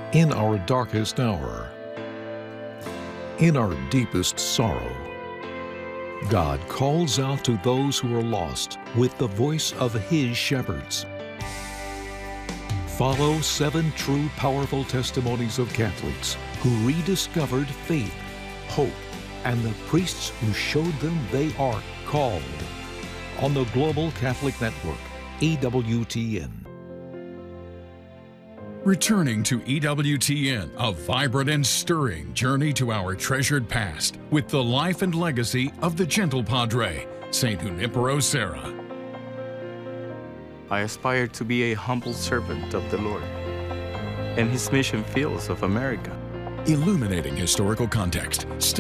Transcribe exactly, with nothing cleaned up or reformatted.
in our darkest hour, in our deepest sorrow, God calls out to those who are lost with the voice of His shepherds. Follow seven true, powerful testimonies of Catholics who rediscovered faith, hope, and the priests who showed them they are called on the Global Catholic Network, E W T N. Returning to E W T N, a vibrant and stirring journey to our treasured past with the life and legacy of the Gentle Padre, Saint Junipero Serra. I aspire to be a humble servant of the Lord and His mission fields of America. Illuminating historical context.